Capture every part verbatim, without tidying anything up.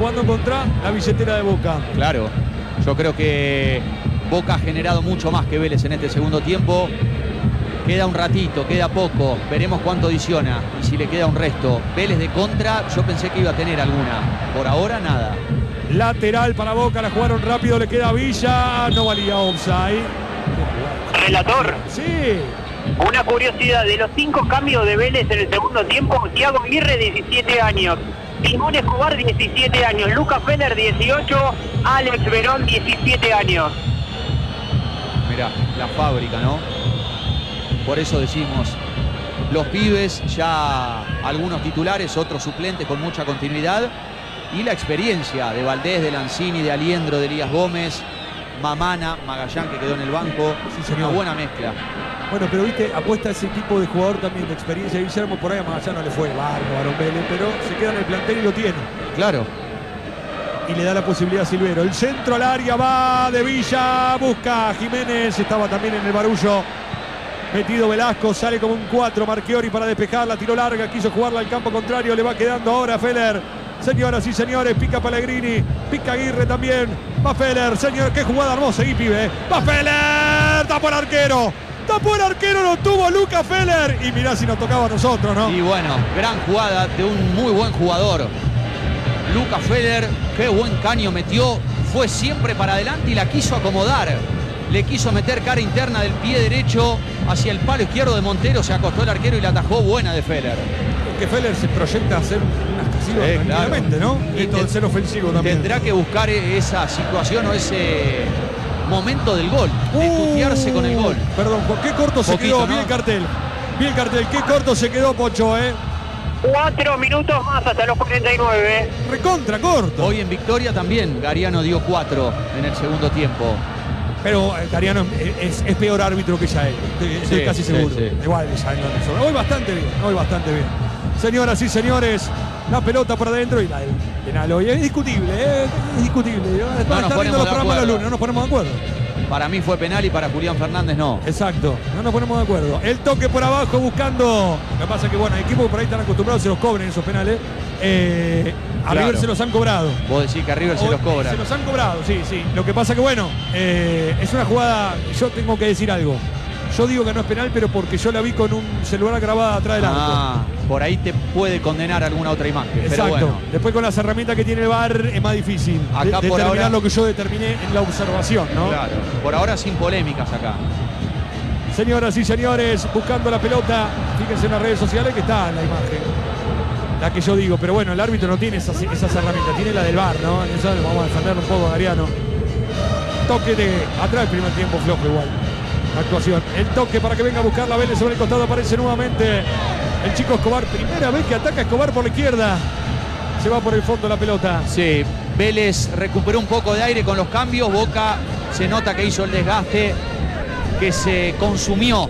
jugando contra la billetera de Boca. Claro, yo creo que Boca ha generado mucho más que Vélez en este segundo tiempo. Queda un ratito, queda poco, veremos cuánto adiciona y si le queda un resto. Vélez de contra, yo pensé que iba a tener alguna. Por ahora, nada. Lateral para Boca, la jugaron rápido, le queda a Villa. No valía offside. Relator. Sí. Una curiosidad, de los cinco cambios de Vélez en el segundo tiempo, Thiago Aguirre, diecisiete años. Simón Escobar, diecisiete años. Lucas Feller, dieciocho. Alex Verón, diecisiete años. Mirá, la fábrica, ¿no? Por eso decimos, los pibes, ya algunos titulares, otros suplentes con mucha continuidad. Y la experiencia de Valdés, de Lanzini, de Aliendro, de Elías Gómez, Mamana, Magallán que quedó en el banco. Sí, señor. Una buena mezcla. Bueno, pero viste, apuesta a ese tipo de jugador también de experiencia. Guillermo, por ahí a Magallán no le fue bárbaro, Vélez, pero se queda en el plantel y lo tiene. Claro. Y le da la posibilidad a Silvero. El centro al área va de Villa, busca a Jiménez, estaba también en el barullo. Metido Velasco, sale como un cuatro, Marchiori para despejarla, tiró larga, quiso jugarla al campo contrario, le va quedando ahora Feller. Señoras y señores, pica Pellegrini, pica Aguirre también, va Feller, señor, qué jugada hermosa ahí, pibe. Va Feller, tapó el arquero, tapó el arquero, lo tuvo Lucas Feller. Y mirá si nos tocaba a nosotros, ¿no? Y bueno, gran jugada de un muy buen jugador. Lucas Feller, qué buen caño metió, fue siempre para adelante y la quiso acomodar. Le quiso meter cara interna del pie derecho hacia el palo izquierdo de Montero, se acostó el arquero y la atajó buena de Feller. Que Feller se proyecta a hacer unas casillas Sí, tranquilamente, claro. ¿no? Y Esto de te- ser ofensivo también. Tendrá que buscar esa situación o ese momento del gol, de tutearse con el gol. Perdón, ¿por qué corto se Poquito, quedó? ¿no? Vi el cartel. Vi el cartel. Qué corto se quedó, Pocho, ¿eh? Cuatro minutos más hasta los cuarenta y nueve. Recontra corto. Hoy en Victoria también, Gariano dio cuatro en el segundo tiempo. Pero eh, Gariano es, es- es peor árbitro que Yael. Estoy Sí, casi sí, seguro. sí. Igual Yael no le sobra. Hoy bastante bien. Hoy bastante bien. Señoras y señores, la pelota para adentro y la del penal hoy. Es discutible, ¿eh? Es discutible. Después nos está ponemos viendo los de programas los acuerdo. lunes, no nos ponemos de acuerdo. Para mí fue penal y para Julián Fernández no. Exacto, no nos ponemos de acuerdo. El toque por abajo buscando. Lo que pasa es que, bueno, hay equipos que por ahí están acostumbrados, se los cobren esos penales. Eh, a Claro. River se los han cobrado. Vos decís que a River se Hoy los cobra. Se los han cobrado, sí, sí. Lo que pasa que, bueno, eh, es una jugada. Yo tengo que decir algo. Yo digo que no es penal, pero porque yo la vi con un celular grabada atrás del arco. Ah, por ahí te puede condenar alguna otra imagen. Exacto. Pero bueno, Después con las herramientas que tiene el V A R es más difícil Acá de, por determinar ahora- lo que yo determiné en la observación, ¿no? claro. Por ahora sin polémicas acá. Señoras y señores, buscando la pelota. Fíjense en las redes sociales que está la imagen. La que yo digo, pero bueno, el árbitro no tiene esas, esas herramientas, tiene la del V A R, ¿no? En eso lo vamos a defender un poco, Gariano. Toque de atrás el primer tiempo flojo igual. La actuación. El toque para que venga a buscar la Vélez sobre el costado. Aparece nuevamente el chico Escobar. Primera vez que ataca Escobar por la izquierda. Se va por el fondo la pelota. Sí, Vélez recuperó un poco de aire con los cambios. Boca se nota que hizo el desgaste, que se consumió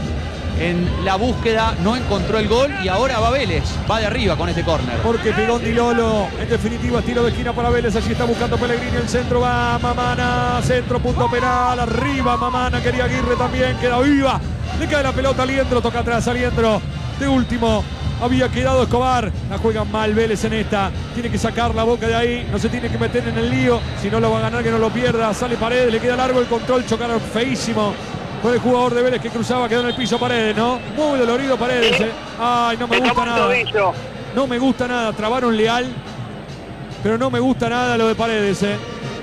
en la búsqueda, no encontró el gol y ahora va Vélez, va de arriba con este córner. Porque pegó Di Lolo. En definitiva, tiro de esquina para Vélez. Allí está buscando Pellegrini. El centro va Mamana. Centro, punto penal. Arriba Mamana. Quería Aguirre también. Queda viva. Le cae la pelota a Aliendro. Toca atrás Aliendro. De último había quedado Escobar. La juegan mal Vélez en esta. Tiene que sacar la Boca de ahí. No se tiene que meter en el lío. Si no lo va a ganar, que no lo pierda. Sale Paredes. Le queda largo el control. Chocaron feísimo con el jugador de Vélez que cruzaba. Quedó en el piso Paredes, ¿no? Muy dolorido Paredes, ¿eh? Ay, no me gusta nada. No me gusta nada. Trabaron Leal. Pero no me gusta nada lo de Paredes, ¿eh?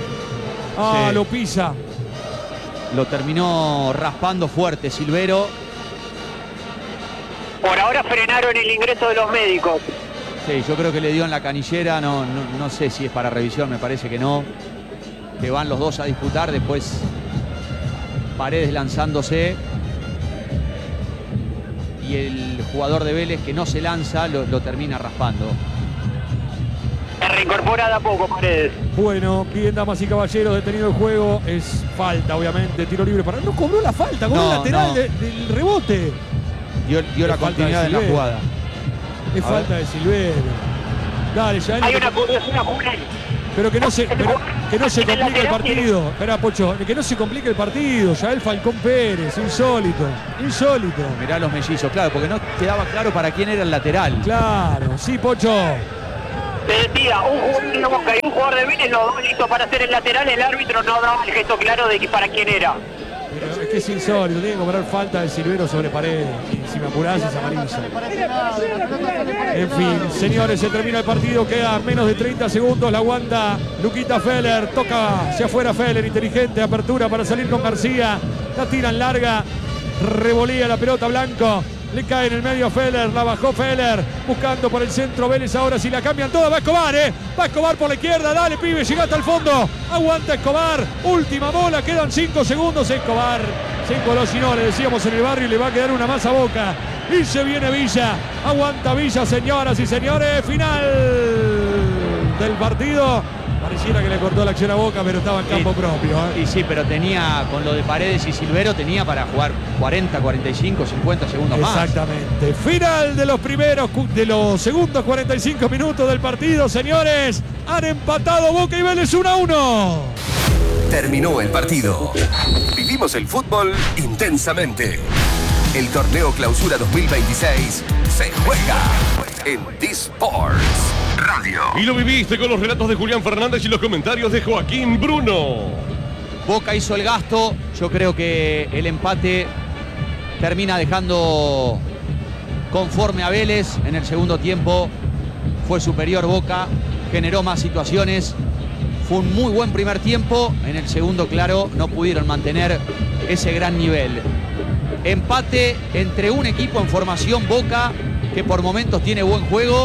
Ah, Sí. lo pisa. Lo terminó raspando fuerte Silvero. Por ahora frenaron el ingreso de los médicos. Sí, yo creo que le dio en la canillera. No, no, no sé si es para revisión, me parece que no. Que van los dos a disputar. Después Paredes lanzándose. Y el jugador de Vélez que no se lanza lo, lo termina raspando. Se reincorpora de a poco Paredes. Bueno, bien, damas y caballeros, detenido el juego. Es falta, obviamente. Tiro libre para. No cobró la falta, cobró No, el lateral no. de- del rebote. Dio, dio la Es falta de continuidad en la Silvero. jugada. Es A falta de Silvero. Dale, ya. Hay una curiosidad, Julián. Pero que no se, pero que no se complique el partido. Espera, Pocho, que no se complique el partido. Ya el Falcón Pérez, insólito. Insólito. Mirá los mellizos, claro, porque no quedaba claro para quién era el lateral. Claro, sí, Pocho. Te decía, un jugador de Boca y un jugador de Vélez, los dos listos para hacer el lateral. El árbitro no daba el gesto claro de que para quién era. Pero es que es insólito, tiene que cobrar falta de Silvero sobre Paredes. Y si me apurás es amarilla. En fin, señores, se termina el partido, queda menos de treinta segundos, la aguanta Luquita Feller, toca hacia afuera Feller, inteligente, apertura para salir con García, la tiran larga, revolía la pelota Blanco. Le cae en el medio a Feller, la bajó Feller, buscando por el centro Vélez ahora, si la cambian toda, va Escobar, ¿eh? Va Escobar por la izquierda, dale pibe, llega hasta el fondo, aguanta Escobar, última bola, quedan cinco segundos, Escobar se engolosinó, le decíamos en el barrio, y le va a quedar una más a Boca, y se viene Villa, aguanta Villa, señoras y señores, final del partido. Pareciera que le cortó la acción a Boca, pero estaba en campo y, propio. ¿eh? Y sí, pero tenía, con lo de Paredes y Silvero, tenía para jugar cuarenta, cuarenta y cinco, cincuenta segundos más. Exactamente. Final de los primeros, de los segundos cuarenta y cinco minutos del partido, señores. Han empatado Boca y Vélez uno a uno. Terminó el partido. Vivimos el fútbol intensamente. El torneo Clausura dos mil veintiséis se juega en D-Sports Radio. Y lo viviste con los relatos de Julián Fernández y los comentarios de Joaquín Bruno. Boca hizo el gasto. Yo creo que el empate termina dejando conforme a Vélez. En el segundo tiempo fue superior Boca, generó más situaciones. Fue un muy buen primer tiempo. En el segundo, claro, no pudieron mantener ese gran nivel. Empate entre un equipo en formación, Boca, que por momentos tiene buen juego,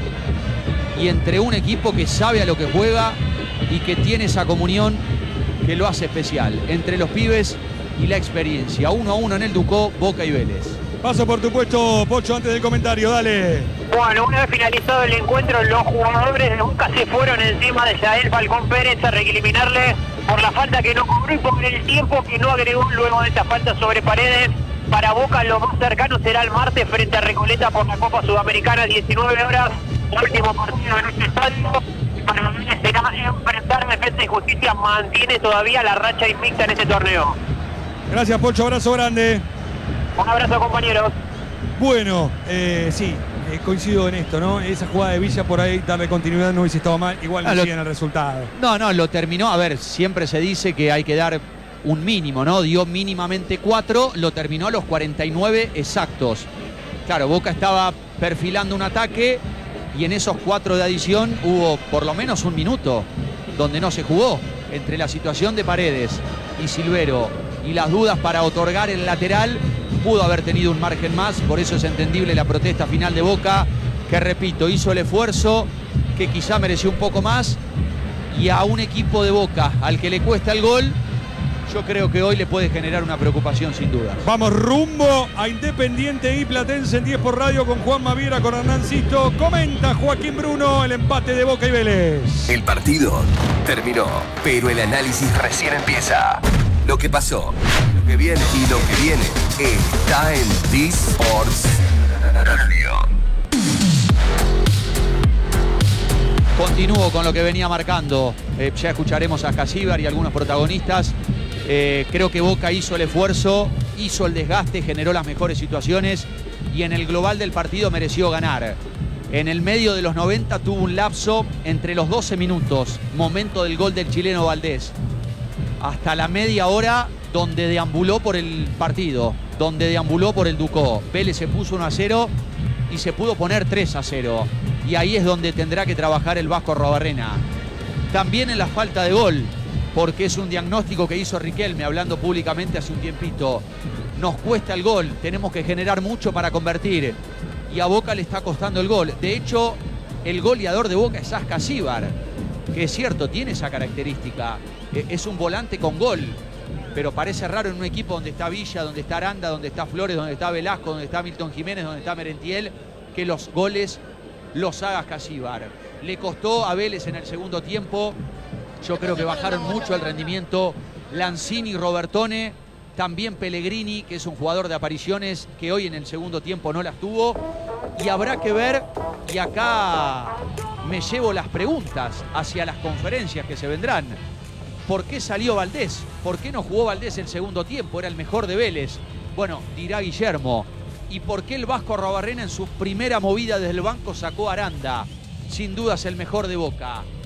y entre un equipo que sabe a lo que juega y que tiene esa comunión que lo hace especial. Entre los pibes y la experiencia. Uno a uno en el Ducó, Boca y Vélez. Paso por tu puesto, Pocho, antes del comentario, dale. Bueno, una vez finalizado el encuentro, los jugadores de Boca se fueron encima de Yael Falcón Pérez a recriminarle por la falta que no cobró y por el tiempo que no agregó luego de esta falta sobre Paredes. Para Boca lo más cercano será el martes frente a Recoleta por la Copa Sudamericana, diecinueve horas, último partido en este estadio. Para Vélez será enfrentar Defensa y Justicia, mantiene todavía la racha invicta en este torneo. Gracias, Pocho, abrazo grande. Un abrazo, compañeros. Bueno, eh, sí, eh, coincido en esto, ¿no? Esa jugada de Villa por ahí, darle continuidad, no hubiese estado mal, igual no siguen el resultado. No, no, lo terminó, a ver, siempre se dice que hay que dar un mínimo, ¿no? Dio mínimamente cuatro, lo terminó a los cuarenta y nueve exactos. Claro, Boca estaba perfilando un ataque y en esos cuatro de adición hubo por lo menos un minuto donde no se jugó. Entre la situación de Paredes y Silvero y las dudas para otorgar el lateral, pudo haber tenido un margen más, por eso es entendible la protesta final de Boca, que repito, hizo el esfuerzo, que quizá mereció un poco más, y a un equipo de Boca al que le cuesta el gol, yo creo que hoy le puede generar una preocupación sin duda. Vamos rumbo a Independiente y Platense en diez por radio con Juan Maviera, con Hernán Sisto. Comenta Joaquín Bruno el empate de Boca y Vélez. El partido terminó, pero el análisis recién empieza. Lo que pasó, lo que viene y lo que viene está en D-Sports Radio. Continúo con lo que venía marcando. Eh, ya escucharemos a Casíbar y algunos protagonistas. Eh, creo que Boca hizo el esfuerzo, hizo el desgaste, generó las mejores situaciones y en el global del partido mereció ganar. En el medio de los noventa tuvo un lapso entre los doce minutos, momento del gol del chileno Valdés, hasta la media hora donde deambuló por el partido, donde deambuló por el Ducó. Vélez se puso uno a cero y se pudo poner tres a cero. Y ahí es donde tendrá que trabajar el Vasco Arruabarrena. También en la falta de gol, porque es un diagnóstico que hizo Riquelme hablando públicamente hace un tiempito. Nos cuesta el gol, tenemos que generar mucho para convertir. Y a Boca le está costando el gol. De hecho, el goleador de Boca es Ascasíbar, que es cierto, tiene esa característica. Es un volante con gol, pero parece raro en un equipo donde está Villa, donde está Aranda, donde está Flores, donde está Velasco, donde está Milton Jiménez, donde está Merentiel, que los goles los haga Ascasíbar. Le costó a Vélez en el segundo tiempo. Yo creo que bajaron mucho el rendimiento Lanzini y Robertone, también Pellegrini, que es un jugador de apariciones que hoy en el segundo tiempo no las tuvo. Y habrá que ver, y acá me llevo las preguntas hacia las conferencias que se vendrán. ¿Por qué salió Valdés? ¿Por qué no jugó Valdés el segundo tiempo? Era el mejor de Vélez. Bueno, dirá Guillermo. ¿Y por qué el Vasco Arruabarrena en su primera movida desde el banco sacó a Aranda? Sin dudas el mejor de Boca.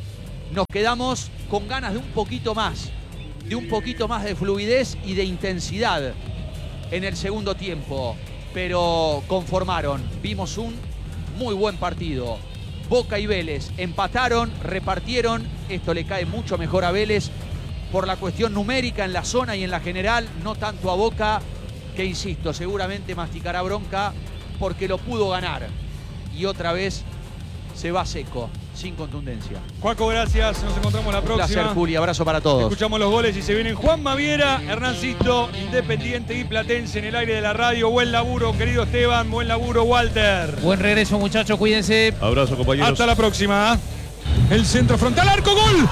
nos quedamos con ganas de un poquito más, de un poquito más de fluidez y de intensidad en el segundo tiempo, pero conformaron. Vimos un muy buen partido. Boca y Vélez empataron, repartieron. Esto le cae mucho mejor a Vélez por la cuestión numérica en la zona y en la general, no tanto a Boca, que insisto, seguramente masticará bronca porque lo pudo ganar. Y otra vez se va seco, sin contundencia. Juaco, gracias. Nos encontramos la próxima. Un placer, Juli. Abrazo para todos. Escuchamos los goles y se vienen Juan Maviera, Hernancito, Independiente y Platense en el aire de la radio. Buen laburo, querido Esteban. Buen laburo, Walter. Buen regreso, muchachos. Cuídense. Abrazo, compañeros. Hasta la próxima. El centro frontal, arco, gol. ¡Gol!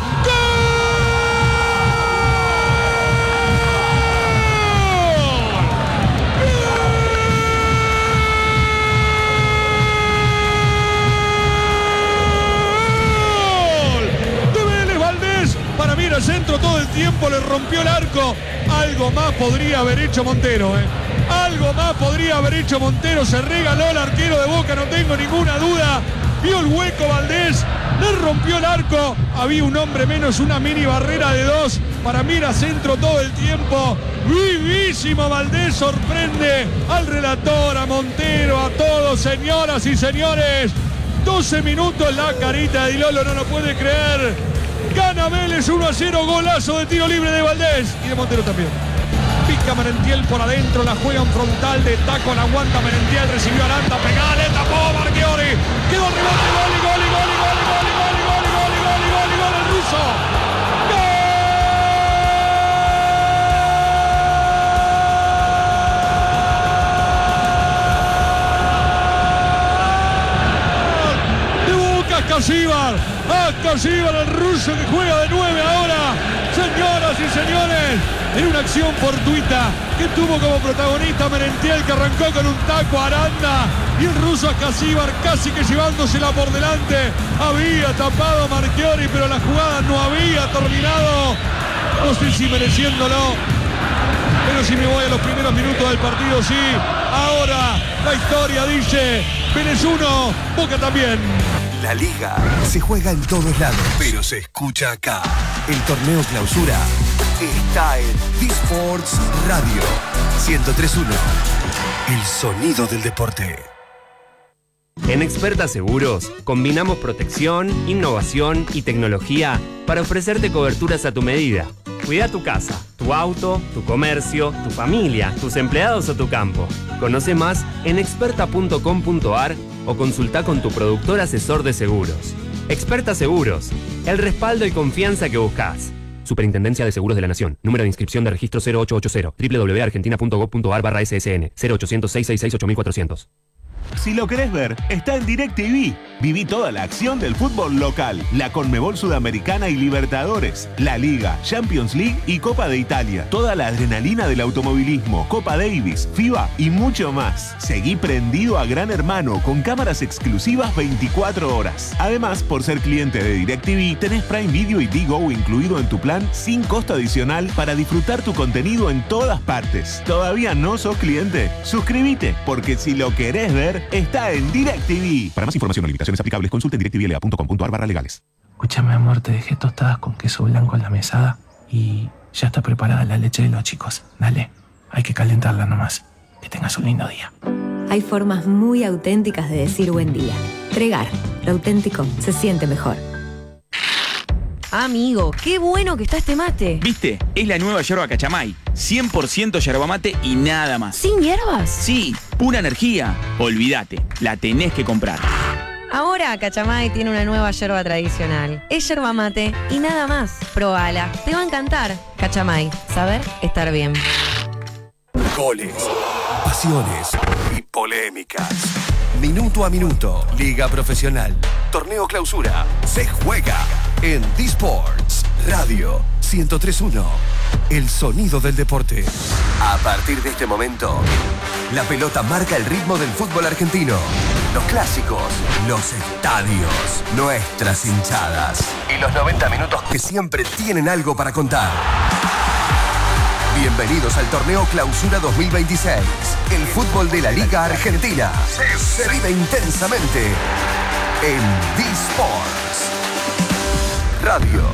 Para mí era centro todo el tiempo, le rompió el arco. Algo más podría haber hecho Montero, ¿eh? Algo más podría haber hecho Montero. Se regaló el arquero de Boca, no tengo ninguna duda. Vio el hueco Valdés, le rompió el arco. Había un hombre menos, una mini barrera de dos. Para mí era centro todo el tiempo. Vivísimo Valdés, sorprende al relator, a Montero, a todos, señoras y señores. doce minutos, la carita de Di Lolo no lo puede creer. Gana Vélez uno a cero, golazo de tiro libre de Valdés y de Montero también. Pica Merentiel por adentro, la juega en frontal de taco, la aguanta Merentiel, recibió Aranda, pegale, tapó Marchiori, quedó el rebote, gol y gol y gol y gol y gol y gol y gol y gol y gol y gol y gol el ruso. Ascasíbar, Ascasíbar, el ruso que juega de nueve ahora, señoras y señores, en una acción fortuita que tuvo como protagonista Merentiel, que arrancó con un taco a Aranda, y el ruso Ascasíbar casi que llevándosela por delante. Había tapado a Marchiori, pero la jugada no había terminado, no sé si mereciéndolo, pero si me voy a los primeros minutos del partido, sí. Ahora la historia dice: Vélez uno, Boca también. La Liga se juega en todos lados, pero se escucha acá. El torneo clausura está en D-Sports Radio ciento tres punto uno. El sonido del deporte. En Experta Seguros combinamos protección, innovación y tecnología para ofrecerte coberturas a tu medida. Cuida tu casa, tu auto, tu comercio, tu familia, tus empleados o tu campo. Conoce más en experta punto com punto a r o consulta con tu productor asesor de seguros. Experta Seguros, el respaldo y confianza que buscas. Superintendencia de Seguros de la Nación. Número de inscripción de registro cero ocho ocho cero. doble u doble u doble u punto argentina punto gov punto a r barra S S N. cero ochocientos, seiscientos sesenta y seis, ocho mil cuatrocientos. Si lo querés ver, está en DirecTV. Viví toda la acción del fútbol local, la Conmebol Sudamericana y Libertadores, la Liga, Champions League y Copa de Italia. Toda la adrenalina del automovilismo, Copa Davis, FIBA y mucho más. Seguí prendido a Gran Hermano con cámaras exclusivas veinticuatro horas. Además, por ser cliente de DirecTV, tenés Prime Video y Digo incluido en tu plan sin costo adicional para disfrutar tu contenido en todas partes. ¿Todavía no sos cliente? Suscríbete, porque si lo querés ver, está en DirecTV. Para más información o limitaciones aplicables, consulte direct t v l a punto com punto a r barra legales. Escúchame, amor, te dejé tostadas con queso blanco en la mesada y ya está preparada la leche de los chicos. Dale, hay que calentarla nomás. Que tengas un lindo día. Hay formas muy auténticas de decir buen día. Tregar, lo auténtico se siente mejor. Amigo, qué bueno que está este mate. ¿Viste? Es la nueva yerba Cachamay. cien por ciento yerba mate y nada más. ¿Sin hierbas? Sí, pura energía. Olvídate, la tenés que comprar. Ahora Cachamay tiene una nueva yerba tradicional. Es yerba mate y nada más. Probala, te va a encantar. Cachamay, saber estar bien. Goles, pasiones y polémicas. Minuto a minuto, Liga Profesional, Torneo Clausura, se juega en D-Sports Radio ciento tres punto uno. El sonido del deporte. A partir de este momento, la pelota marca el ritmo del fútbol argentino. Los clásicos, los estadios, nuestras hinchadas y los noventa minutos que siempre tienen algo para contar. Bienvenidos al Torneo Clausura dos mil veintiséis. El fútbol de la Liga Argentina se vive intensamente en D-Sports Radio.